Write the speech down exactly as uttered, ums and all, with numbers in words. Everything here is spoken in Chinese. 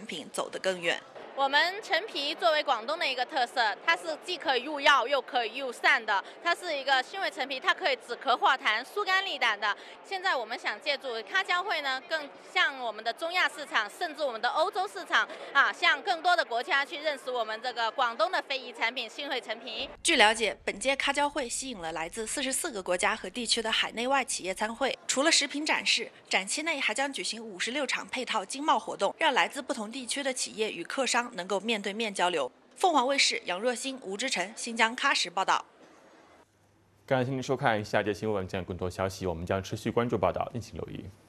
品走得更远。 我们陈皮作为广东的一个特色，它是既可以入药又可以入膳的，它是一个新味陈皮，它可以止咳化痰、疏肝利胆的。现在我们想借助咖交会呢，更向我们的中亚市场，甚至我们的欧洲市场啊，向更多的国家去认识我们这个广东的非遗产品新会陈皮。 据了解，本届咖交会吸引了来自四十四个国家和地区的海内外企业参会，除了食品展示，展期内还将举行五十六场配套经贸活动，让来自不同地区的企业与客商能够面对面交流。凤凰卫视杨若欣、吴之晨，新疆喀什报道。 感谢您收看下节新闻，将更多消息我们将持续关注报道，敬请留意。